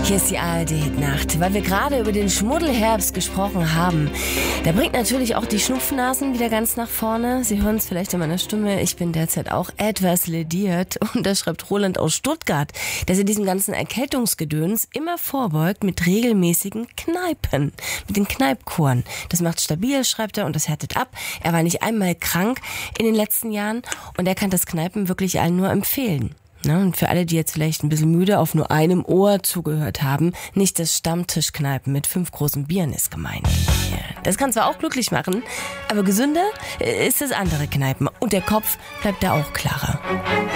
Hier ist die ARD-Hitnacht, weil wir gerade über den Schmuddelherbst gesprochen haben. Da bringt natürlich auch die Schnupfnasen wieder ganz nach vorne. Sie hören es vielleicht in meiner Stimme, ich bin derzeit auch etwas lediert. Und da schreibt Roland aus Stuttgart, dass er diesem ganzen Erkältungsgedöns immer vorbeugt mit regelmäßigen Kneipen, mit den Kneipkuren. Das macht stabil, schreibt er, und das härtet ab. Er war nicht einmal krank in den letzten Jahren und er kann das Kneipen wirklich allen nur empfehlen. Und für alle, die jetzt vielleicht ein bisschen müde auf nur einem Ohr zugehört haben, nicht das Stammtischkneipen mit 5 großen Bieren ist gemeint. Ja, das kann zwar auch glücklich machen, aber gesünder ist das andere Kneipen. Und der Kopf bleibt da auch klarer.